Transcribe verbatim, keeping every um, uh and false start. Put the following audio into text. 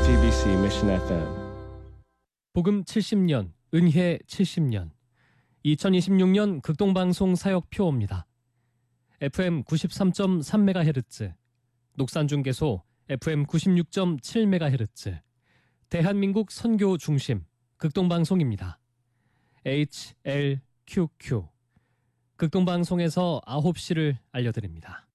지비씨 Mission 에프엠. 복음 칠십 년, 은혜 칠십 년. 이천이십육 년 극동방송 사역표입니다. 에프엠 구십삼 점 삼 메가헤르츠, 녹산중계소 에프엠 구십육 점 칠 메가헤르츠, 대한민국 선교 중심 극동방송입니다. 에이치엘큐큐. 극동방송에서 아홉 시를 알려드립니다.